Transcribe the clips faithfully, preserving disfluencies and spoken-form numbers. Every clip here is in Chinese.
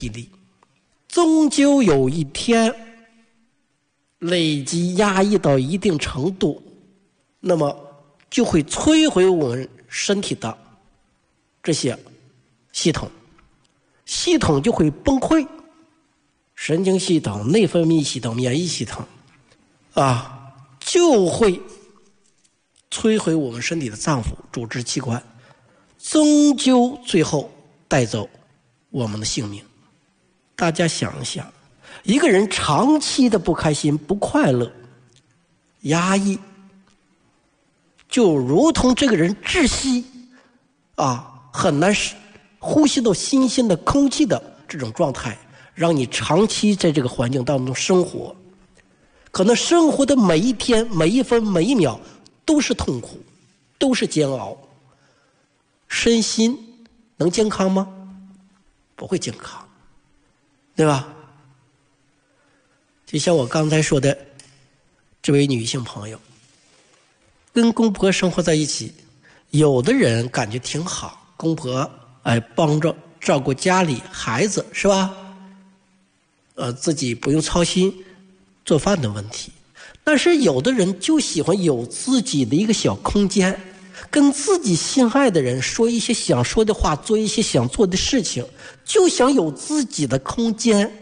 毅力，终究有一天累积压抑到一定程度，那么就会摧毁我们身体的这些系统，系统就会崩溃，神经系统、内分泌系统、免疫系统啊，就会摧毁我们身体的脏腑、组织器官，终究最后带走我们的性命。大家想一想，一个人长期的不开心、不快乐、压抑，就如同这个人窒息啊，很难呼吸到新鲜的空气的这种状态，让你长期在这个环境当中生活，可能生活的每一天、每一分、每一秒都是痛苦，都是煎熬，身心能健康吗？不会健康，对吧？就像我刚才说的，这位女性朋友跟公婆生活在一起，有的人感觉挺好，公婆哎帮着照顾家里孩子，是吧？呃，自己不用操心做饭的问题。但是有的人就喜欢有自己的一个小空间，跟自己心爱的人说一些想说的话，做一些想做的事情，就想有自己的空间，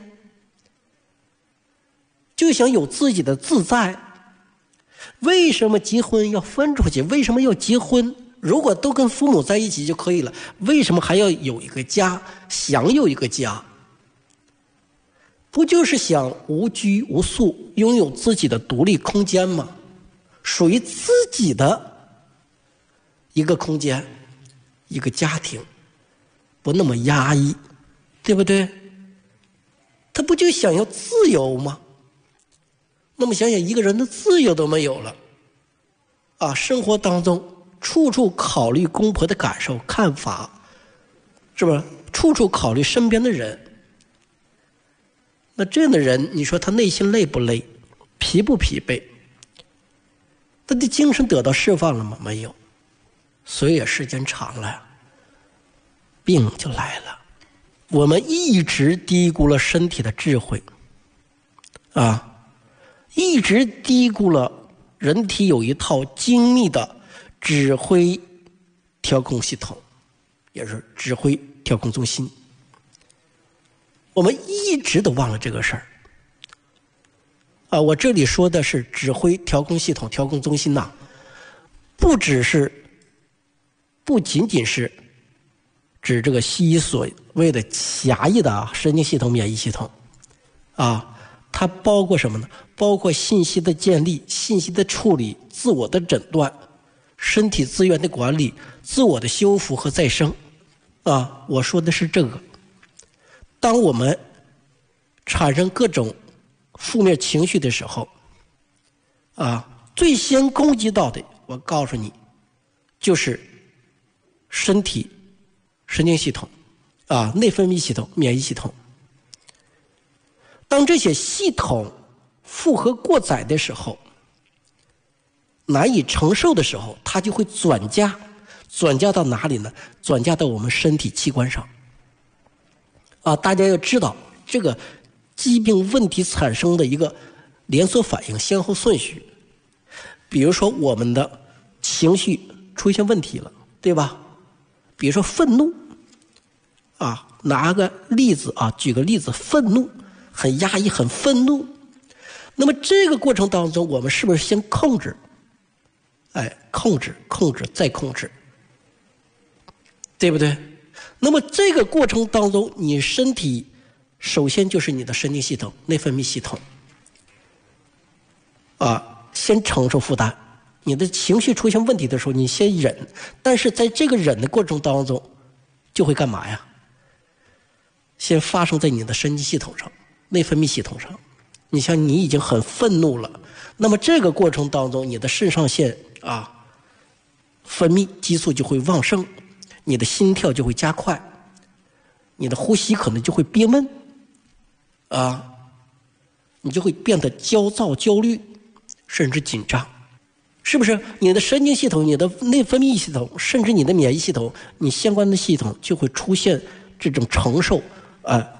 就想有自己的自在。为什么结婚要分出去？为什么要结婚？如果都跟父母在一起就可以了，为什么还要有一个家，想有一个家？不就是想无拘无束，拥有自己的独立空间吗？属于自己的一个空间，一个家庭，不那么压抑，对不对？他不就想要自由吗？那么想想，一个人的自由都没有了啊，生活当中处处考虑公婆的感受看法，是不是？处处考虑身边的人，那这样的人，你说他内心累不累，疲不疲惫？他的精神得到释放了吗？没有。所以时间长了，病就来了。我们一直低估了身体的智慧啊，一直低估了人体有一套精密的指挥调控系统，也是指挥调控中心。我们一直都忘了这个事儿啊！我这里说的是指挥调控系统、调控中心呐、啊，不只是、不仅仅是指这个西医所谓的狭义的啊神经系统、免疫系统啊，它包括什么呢？包括信息的建立、信息的处理、自我的诊断、身体资源的管理、自我的修复和再生啊！我说的是这个。当我们产生各种负面情绪的时候，啊，最先攻击到的，我告诉你，就是身体、神经系统，啊，内分泌系统、免疫系统。当这些系统负荷过载的时候，难以承受的时候，它就会转嫁，转嫁到哪里呢？转嫁到我们身体器官上。啊，大家要知道这个疾病问题产生的一个连锁反应先后顺序。比如说我们的情绪出现问题了，对吧？比如说愤怒啊，拿个例子啊，举个例子，愤怒很压抑，很愤怒。那么这个过程当中，我们是不是先控制？哎，控制，控制，再控制，对不对？那么这个过程当中，你身体首先就是你的神经系统、内分泌系统啊，先承受负担。你的情绪出现问题的时候，你先忍，但是在这个忍的过程当中，就会干嘛呀？先发生在你的神经系统上、内分泌系统上。你像你已经很愤怒了，那么这个过程当中，你的肾上腺啊分泌激素就会旺盛。你的心跳就会加快，你的呼吸可能就会憋闷，啊，你就会变得焦躁、焦虑，甚至紧张，是不是？你的神经系统、你的内分泌系统，甚至你的免疫系统，你相关的系统就会出现这种承受啊、呃、